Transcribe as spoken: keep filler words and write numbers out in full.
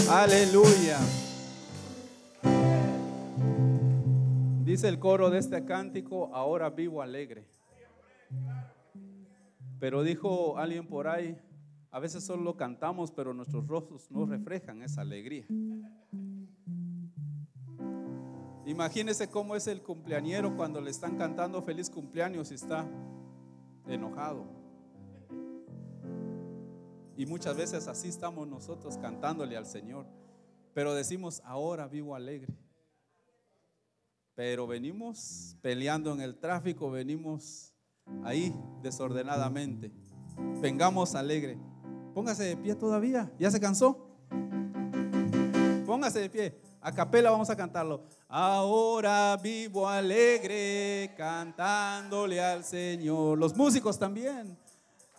Aleluya. Dice el coro de este cántico: ahora vivo alegre. Pero dijo alguien por ahí: a veces solo cantamos, pero nuestros rostros no reflejan esa alegría. Imagínese cómo es el cumpleañero cuando le están cantando feliz cumpleaños y está enojado. Y muchas veces así estamos nosotros cantándole al Señor, pero decimos: ahora vivo alegre. Pero venimos peleando en el tráfico, venimos ahí desordenadamente. Vengamos alegre. Póngase de pie todavía. ¿Ya se cansó? Póngase de pie. A capela vamos a cantarlo. Ahora vivo alegre, cantándole al Señor. Los músicos también.